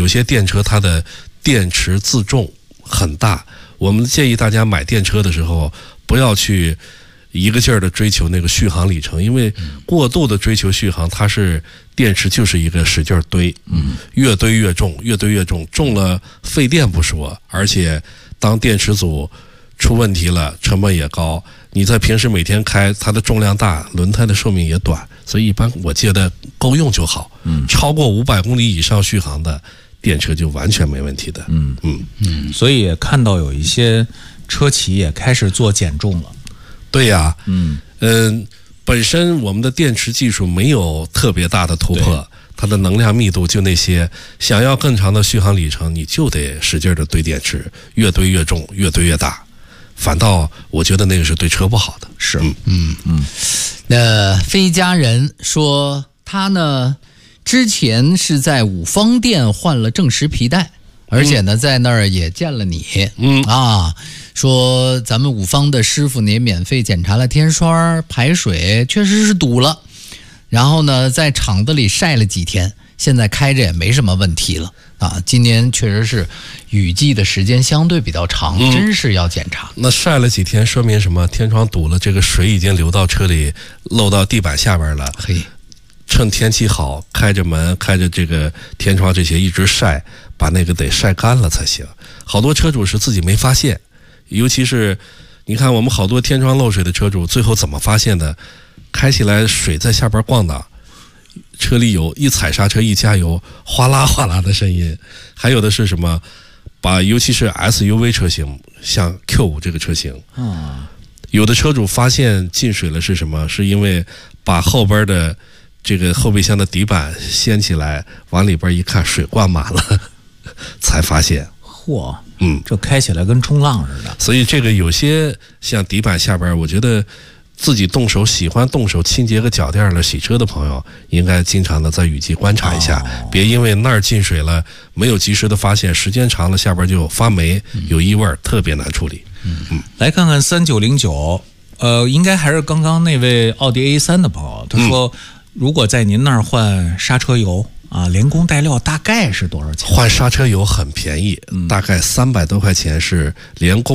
些电车它的电池自重很大，我们建议大家买电车的时候不要去一个劲儿的追求那个续航里程，因为过度的追求续航，它是电池就是一个使劲堆，越堆越重，越堆越重，重了费电不说，而且当电池组出问题了，成本也高。你在平时每天开，它的重量大，轮胎的寿命也短，所以一般我觉得够用就好。超过500公里以上续航的电车就完全没问题的。 所以也看到有一些车企也开始做减重了。 对呀，本身我们的电池技术没有特别大的突破，它的能量密度就那些，想要更长的续航里程，你就得使劲的堆电池，越堆越重，越堆越大。反倒我觉得那个是对车不好的。 是， 那飞家人说他呢之前是在五芳店换了正时皮带，而且呢在那儿也见了你。说咱们五芳的师傅呢也免费检查了天刷排水，确实是堵了，然后呢在厂子里晒了几天，现在开着也没什么问题了啊。今年确实是雨季的时间相对比较长，真是要检查。 那晒了几天说明什么？天窗堵了，这个水已经流到车里，漏到地板下边了。趁天气好，开着门，开着这个天窗这些一直晒，把那个得晒干了才行。好多车主是自己没发现，尤其是你看我们好多天窗漏水的车主，最后怎么发现的？开起来水在下边咣当，车里有一踩刹车一加油，哗啦哗啦的声音。还有的是什么？尤其是 SUV 车型，像 Q5 这个车型，有的车主发现进水了是什么？是因为把后边的这个后备箱的底板掀起来，往里边一看，水灌满了，才发现。 嚯，这开起来跟冲浪似的。 所以这个有些像底板下边，我觉得自己喜欢动手清洁个脚垫了洗车的朋友，应该经常的在雨季观察一下，别因为那儿进水了没有及时的发现，时间长了下边就发霉，有异味，特别难处理。 来看看3909，应该还是刚刚那位奥迪 A3 的朋友，他说如果在您那儿换刹车油啊，连工带料大概是多少钱？ 换刹车油很便宜，大概300多块钱是连工